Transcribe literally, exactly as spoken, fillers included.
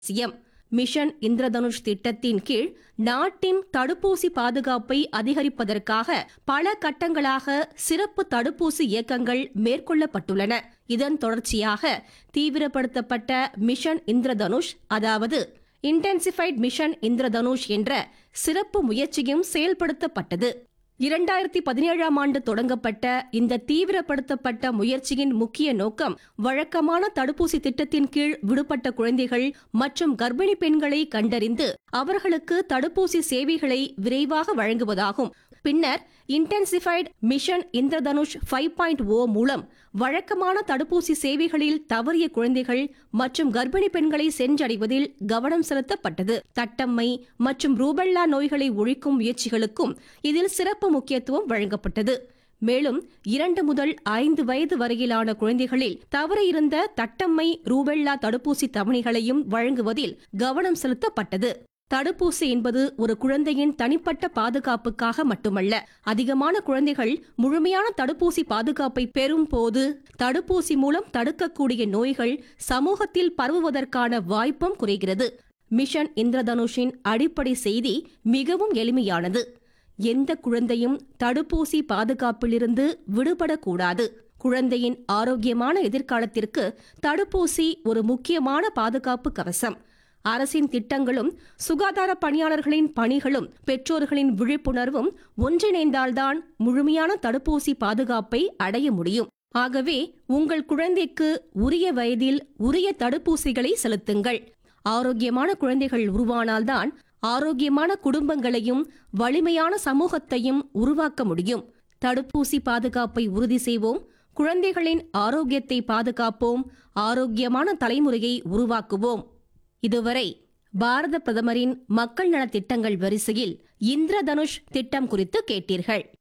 அவசியம். மிஷன் இந்திரதனுஷ் திட்டத்தின் கீழ் நாட்டின் தடுப்பூசி பாதுகாப்பை அதிகரிப்பதற்காக பல கட்டங்களாக சிறப்பு தடுப்பூசி இயக்கங்கள் மேற்கொள்ளப்பட்டுள்ளன. இதன் தொடர்ச்சியாக தீவிரப்படுத்தப்பட்ட மிஷன் இந்திரதனுஷ், அதாவது இன்டென்சிஃபைட் மிஷன் இந்திரதனுஷ் என்ற சிறப்பு முயற்சியும் செயல்படுத்தப்பட்டது. இரண்டாயிரத்தி பதினேழாம் ஆண்டு தொடங்கப்பட்ட இந்த தீவிரப்படுத்தப்பட்ட முயற்சியின் முக்கிய நோக்கம் வழக்கமான தடுப்பூசி திட்டத்தின் கீழ் விடுபட்ட குழந்தைகள் மற்றும் கர்ப்பிணி பெண்களை கண்டறிந்து அவர்களுக்கு தடுப்பூசி சேவைகளை விரைவாக வழங்குவதாகும். பின்னர் intensified mission Indradhanush five point ஓ மூலம் வழக்கமான தடுப்பூசி சேவைகளில் தவறிய குழந்தைகள் மற்றும் கர்ப்பிணி பெண்களை சென்றடைவதில் கவனம் செலுத்தப்பட்டது. தட்டம்மை மற்றும் ரூபெல்லா நோய்களை ஒழிக்கும் முயற்சிகளுக்கும் இதில் சிறப்பு முக்கியத்துவம் வழங்கப்பட்டது. மேலும் இரண்டு முதல் ஐந்து வயது வரையிலான குழந்தைகளில் தவறியிருந்த தட்டம்மை ரூபெல்லா தடுப்பூசி தவணைகளையும் வழங்குவதில் கவனம் செலுத்தப்பட்டது. தடுப்பூசி என்பது ஒரு குழந்தையின் தனிப்பட்ட பாதுகாப்புக்காக மட்டுமல்ல. அதிகமான குழந்தைகள் முழுமையான தடுப்பூசி பாதுகாப்பை பெறும் போது தடுப்பூசி மூலம் தடுக்கக்கூடிய நோய்கள் சமூகத்தில் பரவுவதற்கான வாய்ப்பும் குறைகிறது. மிஷன் இந்திரதனுஷின் அடிப்படை செய்தி மிகவும் எளிமையானது. எந்த குழந்தையும் தடுப்பூசி பாதுகாப்பிலிருந்து விடுபடக்கூடாது. குழந்தையின் ஆரோக்கியமான எதிர்காலத்திற்கு தடுப்பூசி ஒரு முக்கியமான பாதுகாப்பு கவசம். அரசின் திட்டங்களும் சுகாதார பணியாளர்களின் பணிகளும் பெற்றோர்களின் விழிப்புணர்வும் ஒன்றிணைந்தால்தான் முழுமையான தடுப்பூசி பாதுகாப்பை அடைய முடியும். ஆகவே உங்கள் குழந்தைக்கு உரிய வயதில் உரிய தடுப்பூசிகளை செலுத்துங்கள். ஆரோக்கியமான குழந்தைகள் உருவானால்தான் ஆரோக்கியமான குடும்பங்களையும் வலிமையான சமூகத்தையும் உருவாக்க முடியும். தடுப்பூசி பாதுகாப்பை உறுதி செய்வோம். குழந்தைகளின் ஆரோக்கியத்தை பாதுகாப்போம். ஆரோக்கியமான தலைமுறையை உருவாக்குவோம். இதுவரை பாரத பிரதமரின் மக்கள் நலத் திட்டங்கள் வரிசையில் இந்திரதனுஷ் திட்டம் குறித்து கேட்டீர்கள்.